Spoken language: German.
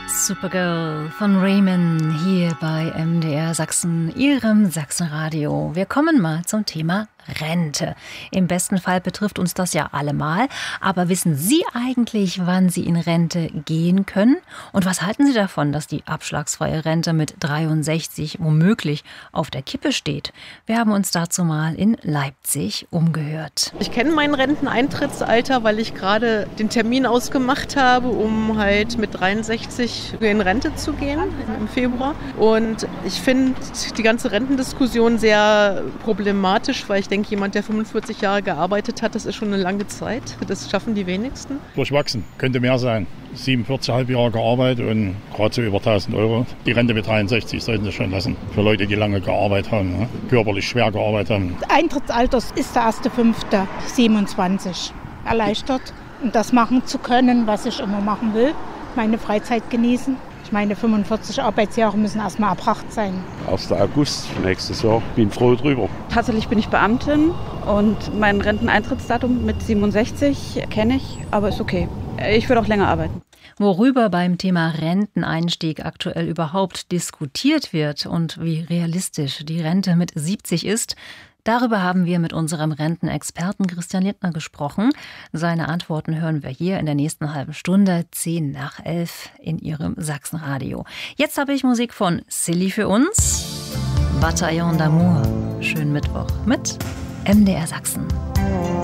Supergirl von Raymond hier bei MDR Sachsen, Ihrem Sachsenradio. Wir kommen mal zum Thema Rente. Im besten Fall betrifft uns das ja allemal. Aber wissen Sie eigentlich, wann Sie in Rente gehen können? Und was halten Sie davon, dass die abschlagsfreie Rente mit 63 womöglich auf der Kippe steht? Wir haben uns dazu mal in Leipzig umgehört. Ich kenne mein Renteneintrittsalter, weil ich gerade den Termin ausgemacht habe, um halt mit 63 in Rente zu gehen im Februar. Und ich finde die ganze Rentendiskussion sehr problematisch, weil ich denke, jemand, der 45 Jahre gearbeitet hat, das ist schon eine lange Zeit. Das schaffen die wenigsten. Durchwachsen, könnte mehr sein. 47,5 Jahre gearbeitet und gerade so über 1.000 Euro. Die Rente mit 63 sollten sie schon lassen. Für Leute, die lange gearbeitet haben, ne? Körperlich schwer gearbeitet haben. Eintrittsalter ist der 1.5.27. Erleichtert. Und das machen zu können, was ich immer machen will. Meine Freizeit genießen. Ich meine, 45 Arbeitsjahre müssen erstmal erbracht sein. 1. August nächstes Jahr. Bin froh drüber. Tatsächlich bin ich Beamtin und mein Renteneintrittsdatum mit 67 kenne ich, aber ist okay. Ich würde auch länger arbeiten. Worüber beim Thema Renteneinstieg aktuell überhaupt diskutiert wird und wie realistisch die Rente mit 70 ist, darüber haben wir mit unserem Rentenexperten Christian Lindner gesprochen. Seine Antworten hören wir hier in der nächsten halben Stunde, 10 nach 11 in Ihrem Sachsenradio. Jetzt habe ich Musik von Silly für uns. Bataillon d'amour. Schönen Mittwoch mit MDR Sachsen.